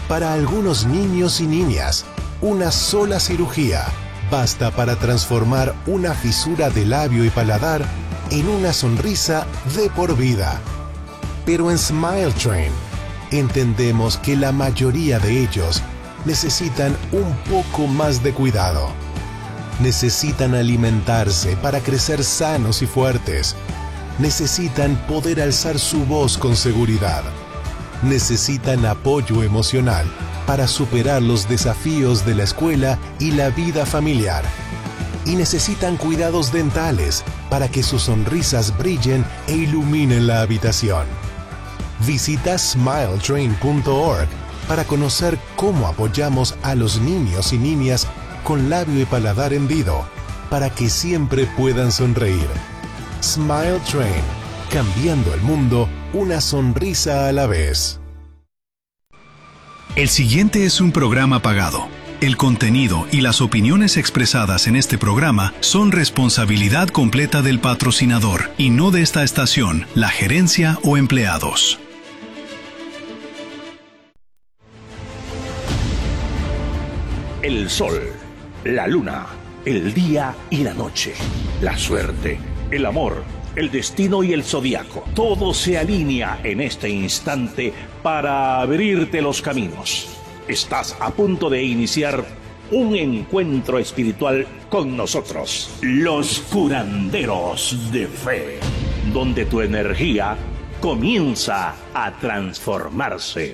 Para algunos niños y niñas, una sola cirugía basta para transformar una fisura de labio y paladar en una sonrisa de por vida. Pero en Smile Train entendemos que la mayoría de ellos necesitan un poco más de cuidado. Necesitan alimentarse para crecer sanos y fuertes. Necesitan poder alzar su voz con seguridad. Necesitan apoyo emocional para superar los desafíos de la escuela y la vida familiar. Y necesitan cuidados dentales para que sus sonrisas brillen e iluminen la habitación. Visita smiletrain.org para conocer cómo apoyamos a los niños y niñas con labio y paladar hendido para que siempre puedan sonreír. Smile Train, cambiando el mundo una sonrisa a la vez. El siguiente es un programa pagado. El contenido y las opiniones expresadas en este programa son responsabilidad completa del patrocinador y no de esta estación, la gerencia o empleados. El sol, la luna, el día y la noche, la suerte, el amor, el destino y el zodiaco. Todo se alinea en este instante para abrirte los caminos. Estás a punto de iniciar un encuentro espiritual con nosotros, los curanderos de fe, donde tu energía comienza a transformarse.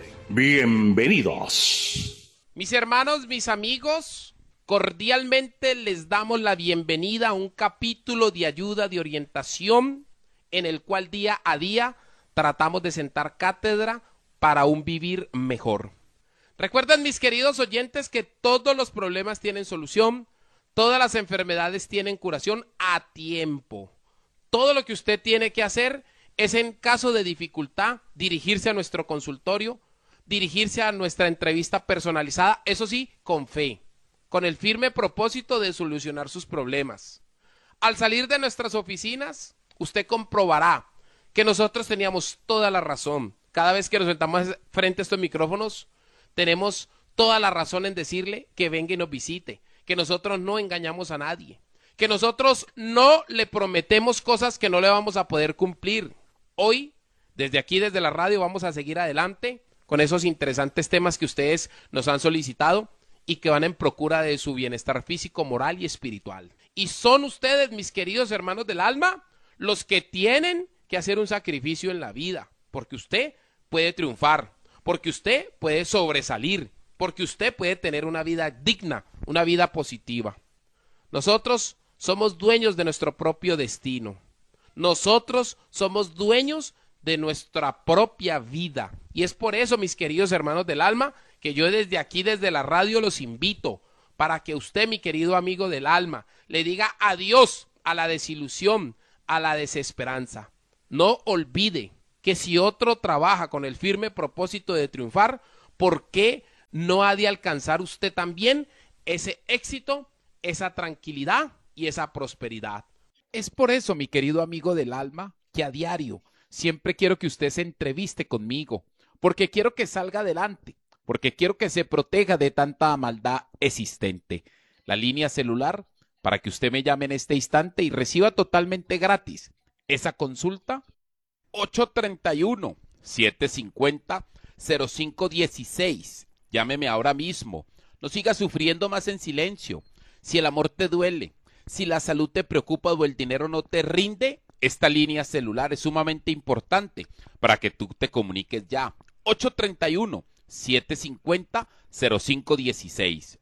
Bienvenidos. Mis hermanos, mis amigos, cordialmente les damos la bienvenida a un capítulo de ayuda, de orientación, en el cual día a día tratamos de sentar cátedra para un vivir mejor. Recuerden, mis queridos oyentes, que todos los problemas tienen solución, todas las enfermedades tienen curación a tiempo. Todo lo que usted tiene que hacer es, en caso de dificultad, dirigirse a nuestro consultorio, dirigirse a nuestra entrevista personalizada, eso sí, con fe, con el firme propósito de solucionar sus problemas. Al salir de nuestras oficinas, usted comprobará que nosotros teníamos toda la razón. Cada vez que nos sentamos frente a estos micrófonos, tenemos toda la razón en decirle que venga y nos visite, que nosotros no engañamos a nadie, que nosotros no le prometemos cosas que no le vamos a poder cumplir. Hoy, desde aquí, desde la radio, vamos a seguir adelante con esos interesantes temas que ustedes nos han solicitado y que van en procura de su bienestar físico, moral y espiritual. Y son ustedes, mis queridos hermanos del alma, los que tienen que hacer un sacrificio en la vida, porque usted puede triunfar, porque usted puede sobresalir, porque usted puede tener una vida digna, una vida positiva. Nosotros somos dueños de nuestro propio destino. Nosotros somos dueños de nuestra propia vida. Y es por eso, mis queridos hermanos del alma, que yo desde aquí, desde la radio, los invito para que usted, mi querido amigo del alma, le diga adiós a la desilusión, a la desesperanza. No olvide que si otro trabaja con el firme propósito de triunfar, ¿por qué no ha de alcanzar usted también ese éxito, esa tranquilidad y esa prosperidad? Es por eso, mi querido amigo del alma, que a diario siempre quiero que usted se entreviste conmigo, porque quiero que salga adelante, porque quiero que se proteja de tanta maldad existente. La línea celular, para que usted me llame en este instante y reciba totalmente gratis esa consulta, 831-750-0516. Llámeme ahora mismo. No siga sufriendo más en silencio. Si el amor te duele, si la salud te preocupa o el dinero no te rinde, esta línea celular es sumamente importante para que tú te comuniques ya. 831-750-0516.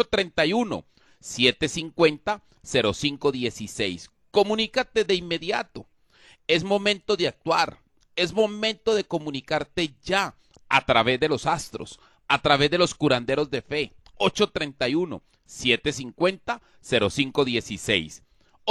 831-750-0516. Comunícate de inmediato. Es momento de actuar. Es momento de comunicarte ya a través de los astros, a través de los curanderos de fe. 831-750-0516.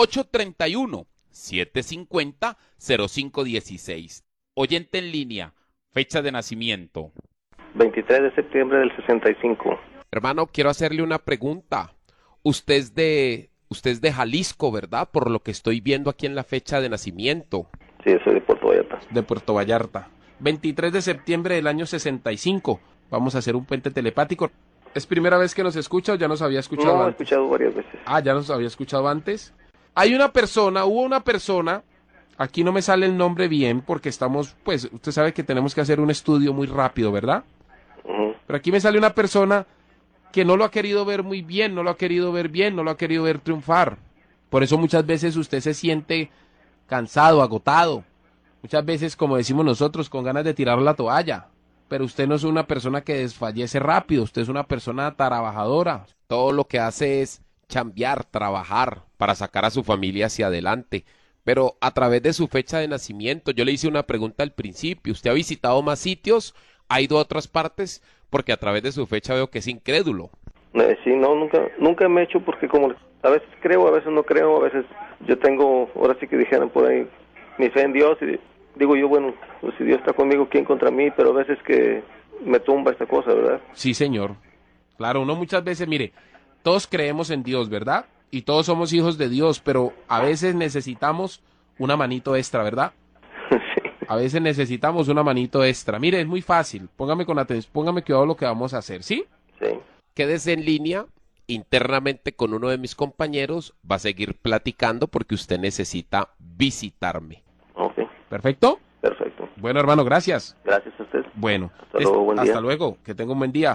831-750-0516. Oyente en línea, fecha de nacimiento. 23 de septiembre del 65. Hermano, quiero hacerle una pregunta. Usted es de Jalisco, ¿verdad? Por lo que estoy viendo aquí en la fecha de nacimiento. Sí, soy de Puerto Vallarta. De Puerto Vallarta. 23 de septiembre del año 65. Vamos a hacer un puente telepático. ¿Es primera vez que nos escucha o ya nos había escuchado No, he antes? escuchado varias veces. Ah, ya nos había escuchado antes. Hubo una persona, aquí no me sale el nombre bien porque estamos, pues, usted sabe que tenemos que hacer un estudio muy rápido, ¿verdad? Ujú. Pero aquí me sale una persona que no lo ha querido ver muy bien, no lo ha querido ver bien, no lo ha querido ver triunfar. Por eso muchas veces usted se siente cansado, agotado. Muchas veces, como decimos nosotros, con ganas de tirar la toalla. Pero usted no es una persona que desfallece rápido, usted es una persona trabajadora. Todo lo que hace es chambear, trabajar para sacar a su familia hacia adelante. Pero a través de su fecha de nacimiento, yo le hice una pregunta al principio. ¿Usted ha visitado más sitios? ¿Ha ido a otras partes? Porque a través de su fecha veo que es incrédulo. Sí, no, nunca me he hecho porque como a veces creo, a veces no creo, a veces yo tengo, ahora sí que dijeran por ahí, mi fe en Dios y digo yo, bueno, pues si Dios está conmigo, ¿quién contra mí? Pero a veces que me tumba esta cosa, ¿verdad? Sí, señor. Claro, uno muchas veces, mire, todos creemos en Dios, ¿verdad? Y todos somos hijos de Dios, pero a veces necesitamos una manito extra, ¿verdad? Sí. A veces necesitamos una manito extra. Mire, es muy fácil. Póngame con atención, póngame cuidado lo que vamos a hacer, ¿sí? Sí. Quédese en línea internamente con uno de mis compañeros. Va a seguir platicando porque usted necesita visitarme. Ok, ¿Perfecto? perfecto. Bueno, hermano, gracias. Gracias a usted. Bueno, Hasta luego, buen día. hasta luego. Que tenga un buen día.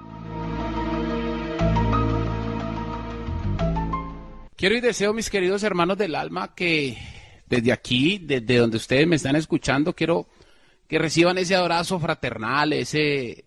Quiero y deseo, mis queridos hermanos del alma, que desde aquí, desde donde ustedes me están escuchando, quiero que reciban ese abrazo fraternal, ese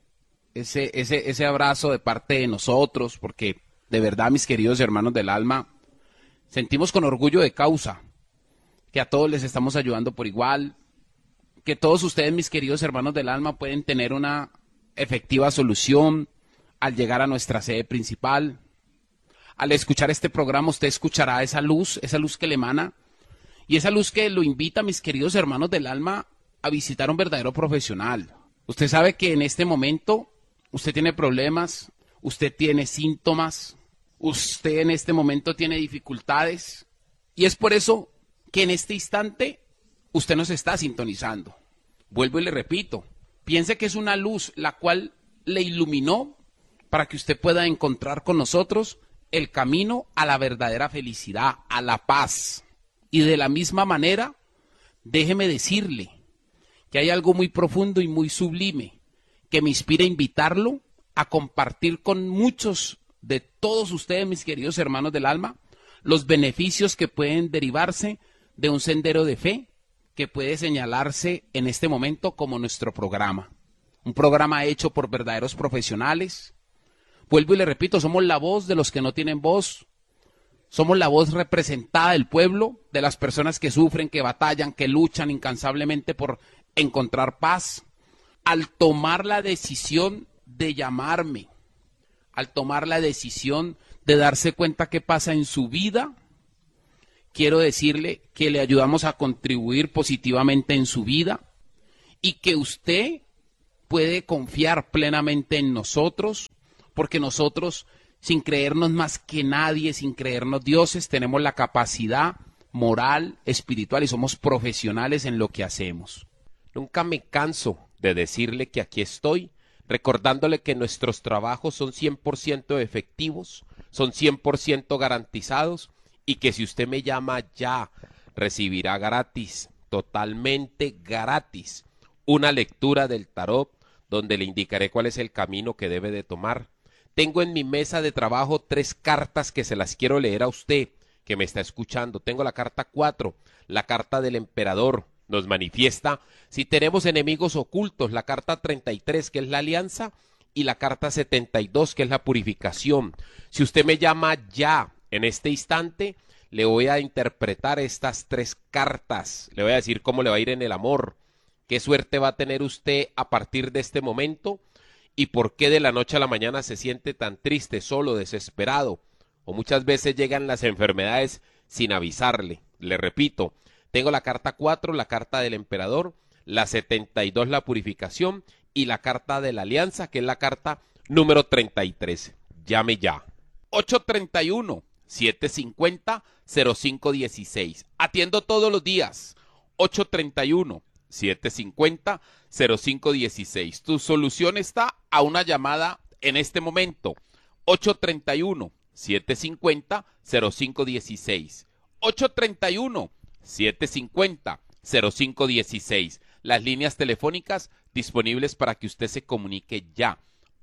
abrazo de parte de nosotros, porque de verdad, mis queridos hermanos del alma, sentimos con orgullo de causa que a todos les estamos ayudando por igual, que todos ustedes, mis queridos hermanos del alma, pueden tener una efectiva solución al llegar a nuestra sede principal. Al escuchar este programa, usted escuchará esa luz que le emana, y esa luz que lo invita, mis queridos hermanos del alma, a visitar a un verdadero profesional. Usted sabe que en este momento usted tiene problemas, usted tiene síntomas, usted en este momento tiene dificultades, y es por eso que en este instante usted nos está sintonizando. Vuelvo y le repito, piense que es una luz la cual le iluminó para que usted pueda encontrar con nosotros el camino a la verdadera felicidad, a la paz. Y de la misma manera, déjeme decirle que hay algo muy profundo y muy sublime que me inspira a invitarlo a compartir con muchos de todos ustedes, mis queridos hermanos del alma, los beneficios que pueden derivarse de un sendero de fe que puede señalarse en este momento como nuestro programa. Un programa hecho por verdaderos profesionales. Vuelvo y le repito, somos la voz de los que no tienen voz. Somos la voz representada del pueblo, de las personas que sufren, que batallan, que luchan incansablemente por encontrar paz. Al tomar la decisión de llamarme, al tomar la decisión de darse cuenta qué pasa en su vida, quiero decirle que le ayudamos a contribuir positivamente en su vida y que usted puede confiar plenamente en nosotros, porque nosotros, sin creernos más que nadie, sin creernos dioses, tenemos la capacidad moral, espiritual y somos profesionales en lo que hacemos. Nunca me canso de decirle que aquí estoy, recordándole que nuestros trabajos son 100% efectivos, son 100% garantizados y que si usted me llama ya, recibirá gratis, totalmente gratis, una lectura del tarot donde le indicaré cuál es el camino que debe de tomar. Tengo en mi mesa de trabajo 3 cartas que se las quiero leer a usted, que me está escuchando. Tengo la carta 4, la carta del emperador, nos manifiesta si tenemos enemigos ocultos, la carta 33, que es la alianza, y la carta 72, que es la purificación. Si usted me llama ya, en este instante, le voy a interpretar estas 3 cartas. Le voy a decir cómo le va a ir en el amor, qué suerte va a tener usted a partir de este momento, y por qué de la noche a la mañana se siente tan triste, solo, desesperado, o muchas veces llegan las enfermedades sin avisarle. Le repito, tengo la carta 4, la carta del emperador, la 72, la purificación, y la carta de la alianza, que es la carta número 33. Llame ya. 831-750-0516. Atiendo todos los días. 831-750-0516. 831-750-0516. Tu solución está a una llamada en este momento. 831-750-0516. 831-750-0516. Las líneas telefónicas disponibles para que usted se comunique ya.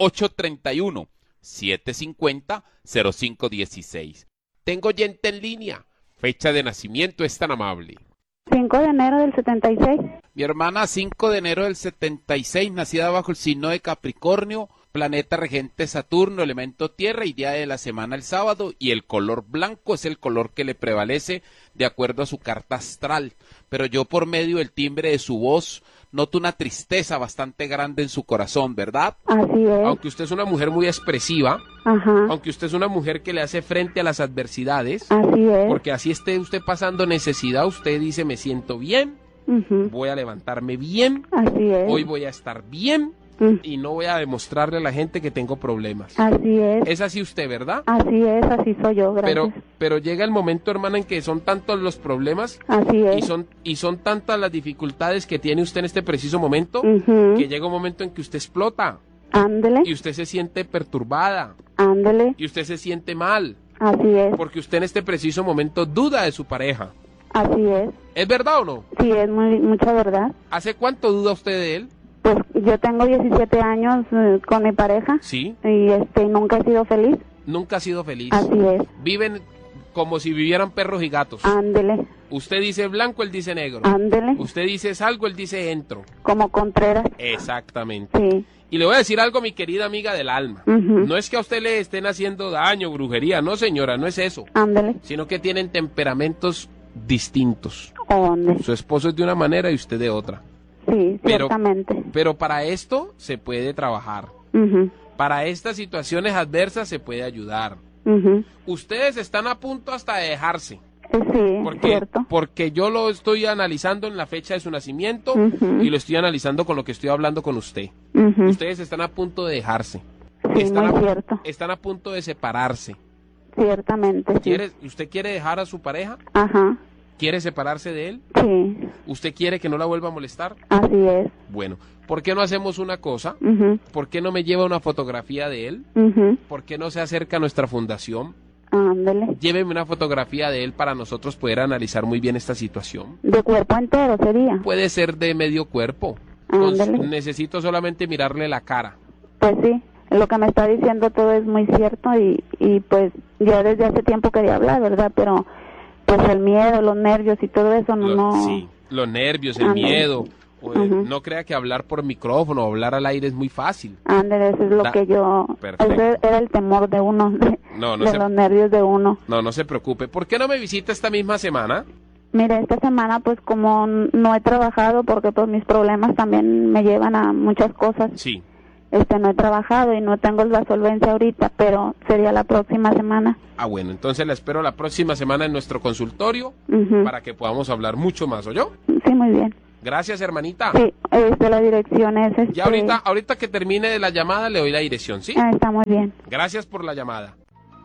831-750-0516. Tengo oyente en línea. Fecha de nacimiento es tan amable. 5 de enero del 76. Mi hermana, 5 de enero del 76, nacida bajo el signo de Capricornio, planeta regente Saturno, elemento tierra y día de la semana el sábado, y el color blanco es el color que le prevalece de acuerdo a su carta astral. Pero yo, por medio del timbre de su voz, noto una tristeza bastante grande en su corazón, ¿verdad? Así es. Aunque usted es una mujer muy expresiva, Ajá. aunque usted es una mujer que le hace frente a las adversidades, Así es. porque así esté usted pasando necesidad, usted dice, me siento bien, Ujú. voy a levantarme bien, Así es. hoy voy a estar bien Mm. y no voy a demostrarle a la gente que tengo problemas. Así es. Es así usted, ¿verdad? Así es, así soy yo, gracias. Pero llega el momento, hermana, en que son tantos los problemas Así es. y son tantas las dificultades que tiene usted en este preciso momento, Ujú. que llega un momento en que usted explota Ándele, y usted se siente perturbada ándele. y usted se siente mal, Así es. porque usted en este preciso momento duda de su pareja. Así es. ¿Es verdad o no? Sí, es mucha verdad. ¿Hace cuánto duda usted de él? Pues yo tengo 17 años con mi pareja Sí. y nunca he sido feliz. Nunca ha sido feliz. Así es. Viven como si vivieran perros y gatos. Ándele, Usted dice blanco, él dice negro. ándele. Usted dice salgo, él dice entro. Como Contreras. Exactamente. Sí. Y le voy a decir algo, mi querida amiga del alma. Ujú. No es que a usted le estén haciendo daño, brujería. No, señora, no es eso. Ándele. Sino que tienen temperamentos distintos. ¿Dónde? Su esposo es de una manera y usted de otra. Sí, Pero- ciertamente. Pero para esto se puede trabajar. Ujú, Para estas situaciones adversas se puede ayudar. ujú. Ustedes están a punto hasta de dejarse. Sí, cierto. Porque yo lo estoy analizando en la fecha de su nacimiento Ujú. y lo estoy analizando con lo que estoy hablando con usted. Ujú. Ustedes están a punto de dejarse. Sí, están, muy a, cierto. están a punto de separarse. Ciertamente, sí. ¿Usted quiere dejar a su pareja? Ajá, ¿Quiere separarse de él? sí, ¿Usted quiere que no la vuelva a molestar? así es. Bueno, ¿por qué no hacemos una cosa? Ujú, ¿Por qué no me lleva una fotografía de él? ujú. ¿Por qué no se acerca a nuestra fundación? Ándele. Lléveme una fotografía de él para nosotros poder analizar muy bien esta situación. De cuerpo entero sería. Puede ser de medio cuerpo. Con- Ándale. necesito solamente mirarle la cara. Pues sí, lo que me está diciendo todo es muy cierto y pues yo desde hace tiempo quería hablar, ¿verdad? Pero pues el miedo, los nervios y todo eso no... Sí, los nervios, el Ándale. miedo. Ujú. No crea que hablar por micrófono o hablar al aire es muy fácil. Ándale, eso es lo Da- que yo... Perfecto. Ese era el temor de uno, No, no de se- los nervios de uno. No se preocupe. ¿Por qué no me visita esta misma semana? Mire, esta semana pues como no he trabajado porque pues mis problemas también me llevan a muchas cosas, Sí. no he trabajado y no tengo la solvencia ahorita, pero sería la próxima semana. Ah, bueno, entonces la espero la próxima semana en nuestro consultorio Ujú. para que podamos hablar mucho más, ¿oyó? Sí, muy bien. Gracias, hermanita. Sí, la dirección es... Ya ahorita que termine la llamada le doy la dirección, ¿sí? Ah, está muy bien. Gracias por la llamada.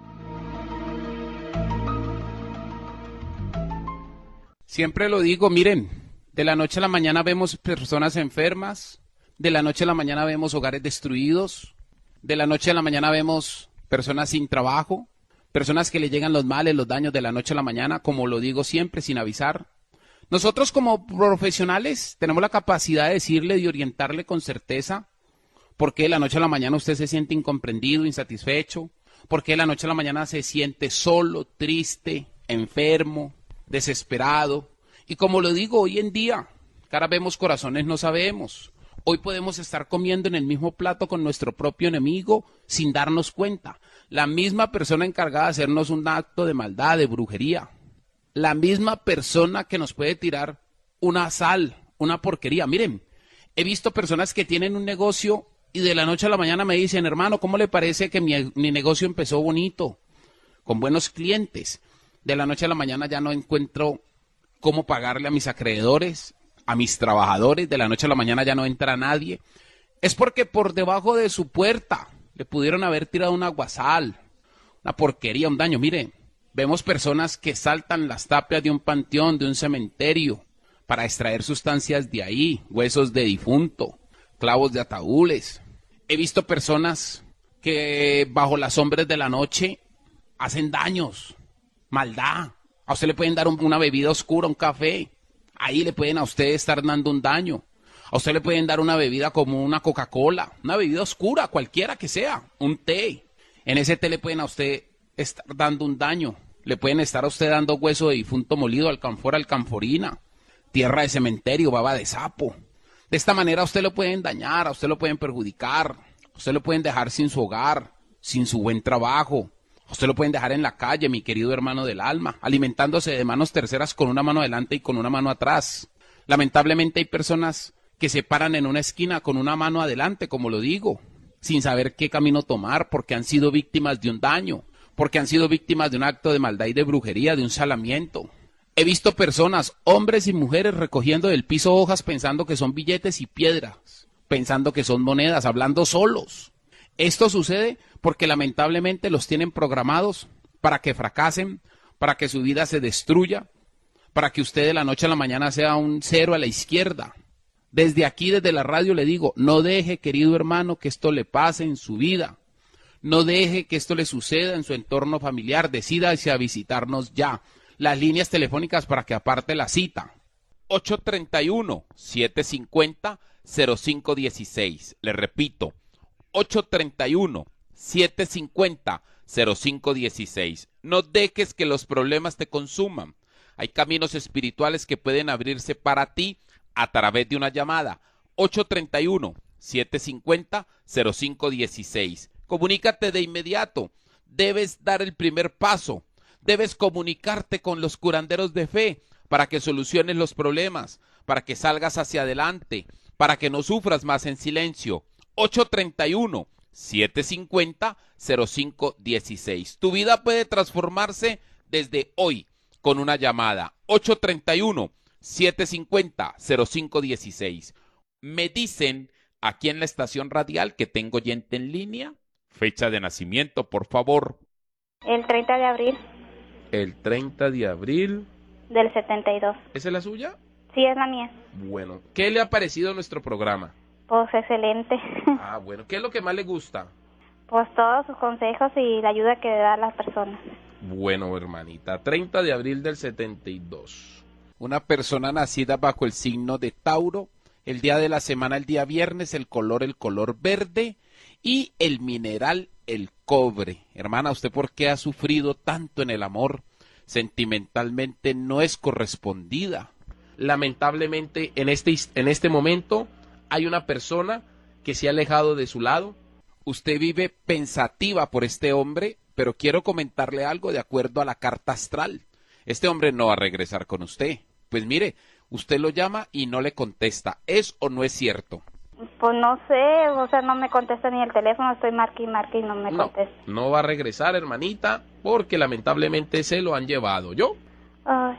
Siempre lo digo, miren, de la noche a la mañana vemos personas enfermas, de la noche a la mañana vemos hogares destruidos, de la noche a la mañana vemos personas sin trabajo, personas que le llegan los males, los daños de la noche a la mañana, como lo digo siempre, sin avisar. Nosotros como profesionales tenemos la capacidad de decirle y orientarle con certeza por qué de la noche a la mañana usted se siente incomprendido, insatisfecho, por qué de la noche a la mañana se siente solo, triste, enfermo, desesperado. Y como lo digo hoy en día, cara vemos, corazones no sabemos. Hoy podemos estar comiendo en el mismo plato con nuestro propio enemigo sin darnos cuenta. La misma persona encargada de hacernos un acto de maldad, de brujería. La misma persona que nos puede tirar una sal, una porquería. Miren, he visto personas que tienen un negocio y de la noche a la mañana me dicen, hermano, ¿cómo le parece que mi negocio empezó bonito, con buenos clientes? De la noche a la mañana ya no encuentro cómo pagarle a mis acreedores, a mis trabajadores. De la noche a la mañana ya no entra nadie. Es porque por debajo de su puerta le pudieron haber tirado un aguasal, una porquería, un daño. Mire, vemos personas que saltan las tapias de un panteón, de un cementerio, para extraer sustancias de ahí, huesos de difunto, clavos de ataúdes. He visto personas que bajo las sombras de la noche hacen daños, maldad. A usted le pueden dar una bebida oscura, un café. Ahí le pueden a usted estar dando un daño. A usted le pueden dar una bebida como una Coca-Cola, una bebida oscura, cualquiera que sea, un té. En ese té le pueden a usted estar dando un daño. Le pueden estar a usted dando hueso de difunto molido, alcanfora, alcanforina, tierra de cementerio, baba de sapo. De esta manera a usted lo pueden dañar, a usted lo pueden perjudicar, a usted lo pueden dejar sin su hogar, sin su buen trabajo. A usted lo pueden dejar en la calle, mi querido hermano del alma, alimentándose de manos terceras con una mano adelante y con una mano atrás. Lamentablemente hay personas que se paran en una esquina con una mano adelante, como lo digo, sin saber qué camino tomar, porque han sido víctimas de un daño, porque han sido víctimas de un acto de maldad y de brujería, de un salamiento. He visto personas, hombres y mujeres, recogiendo del piso hojas pensando que son billetes y piedras, pensando que son monedas, hablando solos. Esto sucede porque lamentablemente los tienen programados para que fracasen, para que su vida se destruya, para que usted de la noche a la mañana sea un cero a la izquierda. Desde aquí, desde la radio, le digo, no deje, querido hermano, que esto le pase en su vida. No deje que esto le suceda en su entorno familiar. Decídase a visitarnos ya. Las líneas telefónicas para que aparte la cita. 831-750-0516. Le repito, 831-750-0516. No dejes que los problemas te consuman. Hay caminos espirituales que pueden abrirse para ti a través de una llamada. 831-750-0516. Comunícate de inmediato. Debes dar el primer paso. Debes comunicarte con los curanderos de fe para que soluciones los problemas, para que salgas hacia adelante, para que no sufras más en silencio. 831-750-0516. Tu vida puede transformarse desde hoy con una llamada. 831-750-0516. Me dicen aquí en la estación radial que tengo oyente en línea. Fecha de nacimiento, por favor. El 30 de abril. El 30 de abril. Del 72. ¿Esa es la suya? Sí, es la mía. Bueno, ¿qué le ha parecido nuestro programa? Pues excelente. Ah, bueno, ¿qué es lo que más le gusta? Pues todos sus consejos y la ayuda que da a las personas. Bueno, hermanita, 30 de abril del 72. Una persona nacida bajo el signo de Tauro, el día de la semana, el día viernes, el color verde y el mineral, el cobre. Hermana, ¿usted por qué ha sufrido tanto en el amor? Sentimentalmente no es correspondida. Lamentablemente, en este momento, hay una persona que se ha alejado de su lado. Usted vive pensativa por este hombre, pero quiero comentarle algo de acuerdo a la carta astral. Este hombre no va a regresar con usted. Pues mire, usted lo llama y no le contesta. ¿Es o no es cierto? Pues no sé, o sea, no me contesta ni el teléfono, estoy marque y no me contesta. No va a regresar, hermanita, porque lamentablemente se lo han llevado. ¿Yo? Ay.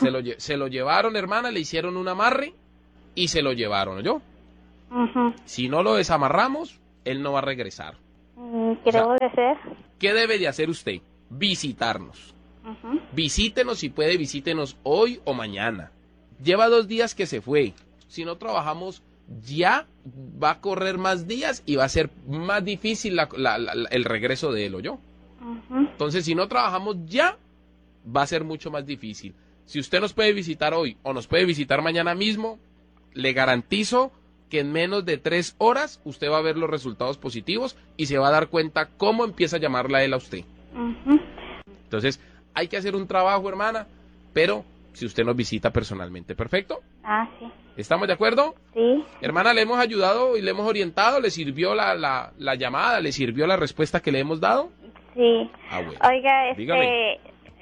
Se lo llevaron, hermana, le hicieron un amarre y se lo llevaron. ¿Yo? Uh-huh. Si no lo desamarramos, él no va a regresar. ¿Qué debo de hacer? ¿Qué debe de hacer usted? Visitarnos. Uh-huh. Visítenos, si puede, visítenos hoy o mañana. Lleva 2 días que se fue. Si no trabajamos, ya va a correr más días y va a ser más difícil el regreso de él, ¿o yo? Uh-huh. Entonces, si no trabajamos ya, va a ser mucho más difícil. Si usted nos puede visitar hoy o nos puede visitar mañana mismo, le garantizo que en menos de 3 horas usted va a ver los resultados positivos y se va a dar cuenta cómo empieza a llamarla él a usted. Uh-huh. Entonces, hay que hacer un trabajo, hermana, pero si usted nos visita personalmente, ¿perfecto? Ah, sí. ¿Estamos de acuerdo? Sí. Hermana, le hemos ayudado y le hemos orientado, ¿le sirvió la llamada, le sirvió la respuesta que le hemos dado? Sí. Ah, bueno. Oiga, Dígame.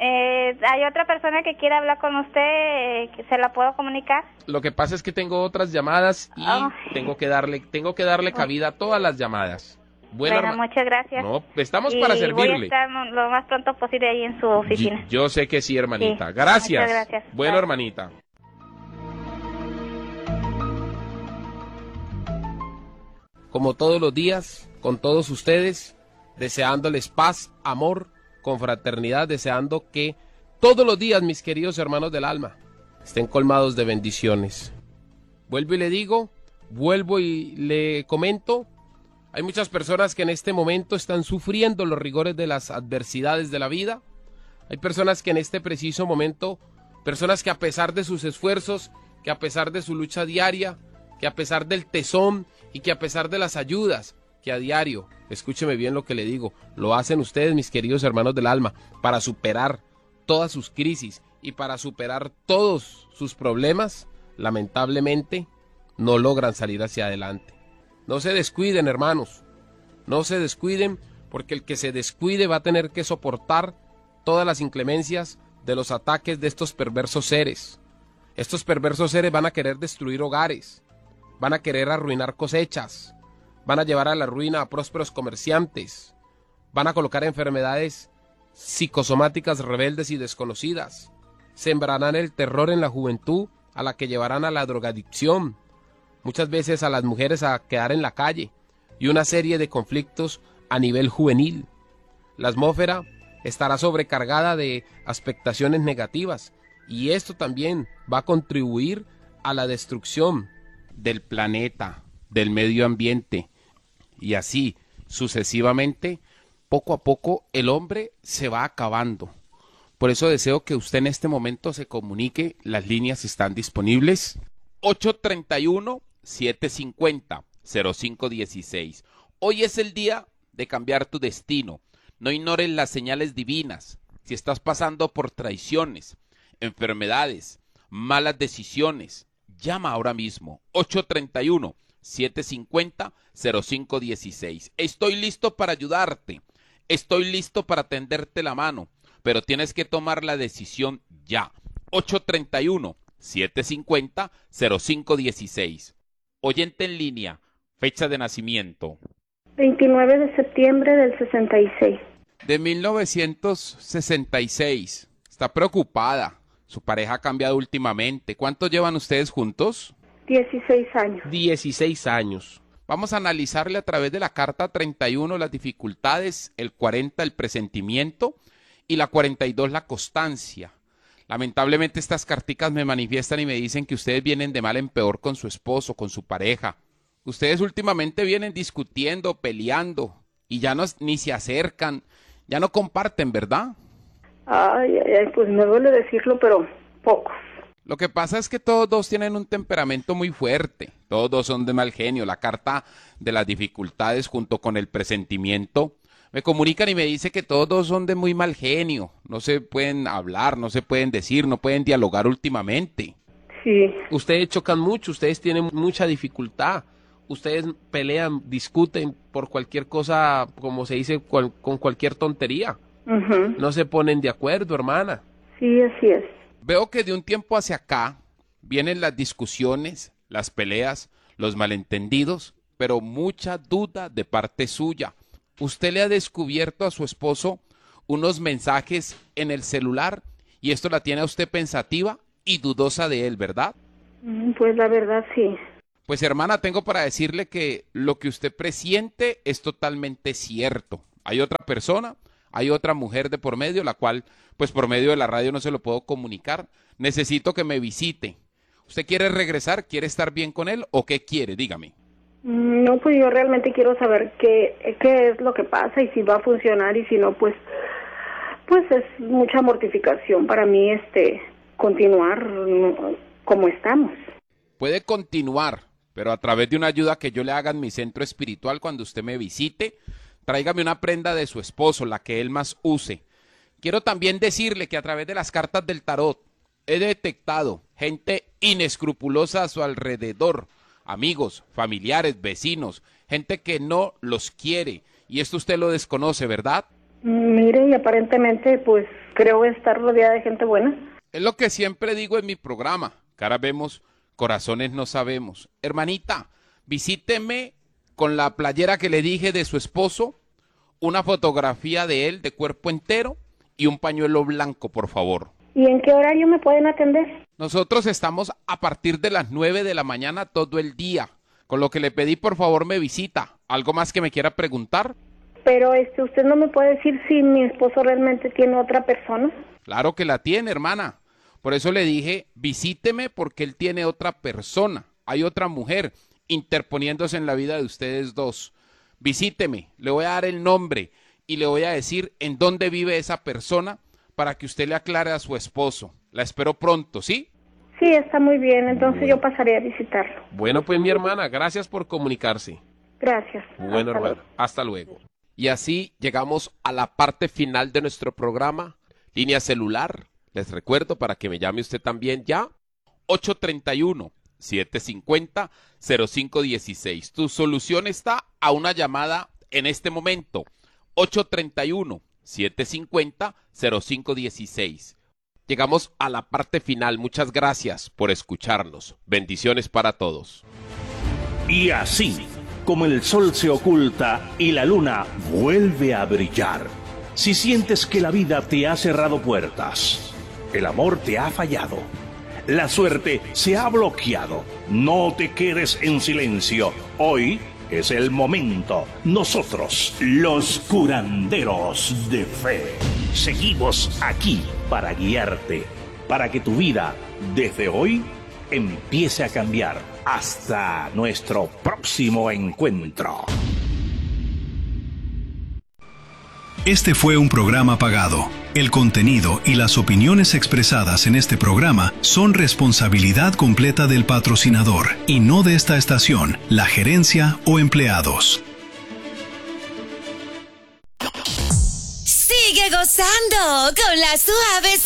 hay otra persona que quiere hablar con usted, ¿se la puedo comunicar? Lo que pasa es que tengo otras llamadas y tengo que darle cabida a todas las llamadas. Bueno, muchas gracias. No, estamos para servirle. Voy a estar lo más pronto posible ahí en su oficina. Yo sé que sí, hermanita. Sí. Gracias. Muchas gracias. Bueno, Bye. hermanita. Como todos los días, con todos ustedes, deseándoles paz, amor, confraternidad, deseando que todos los días, mis queridos hermanos del alma, estén colmados de bendiciones. Vuelvo y le digo, vuelvo y le comento, hay muchas personas que en este momento están sufriendo los rigores de las adversidades de la vida. Hay personas que en este preciso momento, personas que a pesar de sus esfuerzos, que a pesar de su lucha diaria, que a pesar del tesón y que a pesar de las ayudas que a diario, escúcheme bien lo que le digo, lo hacen ustedes, mis queridos hermanos del alma, para superar todas sus crisis y para superar todos sus problemas, lamentablemente no logran salir hacia adelante. No se descuiden, hermanos, no se descuiden, porque el que se descuide va a tener que soportar todas las inclemencias de los ataques de estos perversos seres. Estos perversos seres van a querer destruir hogares, van a querer arruinar cosechas, van a llevar a la ruina a prósperos comerciantes, van a colocar enfermedades psicosomáticas rebeldes y desconocidas, sembrarán el terror en la juventud, a la que llevarán a la drogadicción, muchas veces a las mujeres a quedar en la calle, y una serie de conflictos a nivel juvenil. La atmósfera estará sobrecargada de expectaciones negativas, y esto también va a contribuir a la destrucción del planeta, del medio ambiente, y así sucesivamente, poco a poco el hombre se va acabando. Por eso deseo que usted en este momento se comunique, las líneas están disponibles. 831-750-0516. Hoy es el día de cambiar tu destino. No ignores las señales divinas. Si estás pasando por traiciones, enfermedades, malas decisiones, llama ahora mismo. 831-750-0516. Estoy listo para ayudarte. Estoy listo para tenderte la mano. Pero tienes que tomar la decisión ya. 831-750-0516. Oyente en línea, fecha de nacimiento. 29 de septiembre del 66. De 1966. Está preocupada. Su pareja ha cambiado últimamente. ¿Cuánto llevan ustedes juntos? 16 años. 16 años. Vamos a analizarle a través de la carta 31 las dificultades, el 40 el presentimiento y la 42 la constancia. Lamentablemente estas carticas me manifiestan y me dicen que ustedes vienen de mal en peor con su esposo, con su pareja. Ustedes últimamente vienen discutiendo, peleando y ya no, ni se acercan, ya no comparten, ¿verdad? Ay, pues me duele decirlo, pero poco. Lo que pasa es que todos dos tienen un temperamento muy fuerte, todos dos son de mal genio. La carta de las dificultades junto con el presentimiento me comunican y me dice que todos dos son de muy mal genio, no se pueden hablar, no se pueden decir, no pueden dialogar últimamente. Sí. Ustedes chocan mucho, ustedes tienen mucha dificultad, ustedes pelean, discuten por cualquier cosa, como se dice, con cualquier tontería. Uh-huh. No se ponen de acuerdo, hermana. Sí, así es. Veo que de un tiempo hacia acá vienen las discusiones, las peleas, los malentendidos, pero mucha duda de parte suya. Usted le ha descubierto a su esposo unos mensajes en el celular y esto la tiene a usted pensativa y dudosa de él, ¿verdad? Pues la verdad sí. Pues hermana, tengo para decirle que lo que usted presiente es totalmente cierto. Hay otra persona, hay otra mujer de por medio, la cual pues por medio de la radio no se lo puedo comunicar. Necesito que me visite. ¿Usted quiere regresar? ¿Quiere estar bien con él o qué quiere? Dígame. No, pues yo realmente quiero saber qué es lo que pasa y si va a funcionar y si no, pues es mucha mortificación para mí continuar como estamos. Puede continuar, pero a través de una ayuda que yo le haga en mi centro espiritual cuando usted me visite, tráigame una prenda de su esposo, la que él más use. Quiero también decirle que a través de las cartas del tarot he detectado gente inescrupulosa a su alrededor, amigos, familiares, vecinos, gente que no los quiere, y esto usted lo desconoce, ¿verdad? Mire, y aparentemente pues creo estar rodeada de gente buena. Es lo que siempre digo en mi programa, caras vemos, corazones no sabemos. Hermanita, visíteme con la playera que le dije de su esposo, una fotografía de él de cuerpo entero y un pañuelo blanco, por favor. ¿Y en qué horario me pueden atender? Nosotros estamos a partir de las 9 de la mañana todo el día, con lo que le pedí por favor me visita. ¿Algo más que me quiera preguntar? Pero usted no me puede decir si mi esposo realmente tiene otra persona. Claro que la tiene, hermana. Por eso le dije, visíteme porque él tiene otra persona, hay otra mujer interponiéndose en la vida de ustedes dos. Visíteme, le voy a dar el nombre y le voy a decir en dónde vive esa persona para que usted le aclare a su esposo. La espero pronto, ¿sí? Sí, está muy bien, entonces yo pasaré a visitarlo. Bueno, pues mi hermana, gracias por comunicarse. Gracias. Bueno, hermano, hasta luego. Y así llegamos a la parte final de nuestro programa. Línea celular, les recuerdo para que me llame usted también ya, 831-750-0516. Tu solución está a una llamada en este momento, 831-750-0516. Llegamos a la parte final. Muchas gracias por escucharnos. Bendiciones para todos. Y así, como el sol se oculta y la luna vuelve a brillar, si sientes que la vida te ha cerrado puertas, el amor te ha fallado, la suerte se ha bloqueado, no te quedes en silencio. Hoy es el momento. Nosotros, los curanderos de fe, seguimos aquí para guiarte, para que tu vida desde hoy empiece a cambiar. Hasta nuestro próximo encuentro. Este fue un programa pagado. El contenido y las opiniones expresadas en este programa son responsabilidad completa del patrocinador y no de esta estación, la gerencia o empleados. Sigue gozando con la suave